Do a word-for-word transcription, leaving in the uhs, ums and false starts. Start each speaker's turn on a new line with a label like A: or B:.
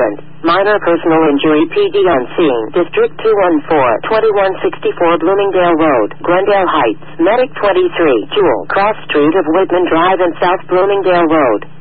A: accident. Minor personal injury. P D on scene. District two one four, twenty-one sixty-four Bloomingdale Road, Glendale Heights. Medic twenty-three. Jewel. Cross Street of Whitman Drive and South Bloomingdale Road.